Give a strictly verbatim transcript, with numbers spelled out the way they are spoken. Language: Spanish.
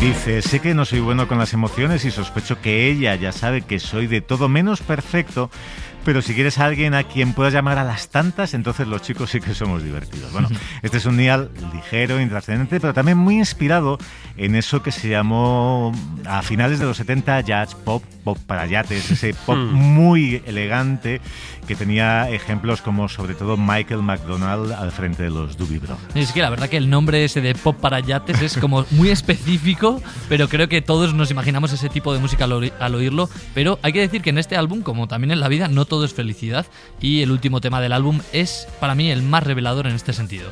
Dice, sé que no soy bueno con las emociones y sospecho que ella ya sabe que soy de todo menos perfecto, pero si quieres a alguien a quien puedas llamar a las tantas, entonces los chicos sí que somos divertidos. Bueno, este es un dial ligero, intrascendente, pero también muy inspirado en eso que se llamó a finales de los setenta jazz pop, pop para yates, ese pop muy elegante que tenía ejemplos como sobre todo Michael McDonald al frente de los Doobie Brothers. Es que la verdad que el nombre ese de pop para yates es como muy específico, pero creo que todos nos imaginamos ese tipo de música al, oí- al oírlo. Pero hay que decir que en este álbum, como también en la vida, no todo es felicidad, y el último tema del álbum es para mí el más revelador en este sentido.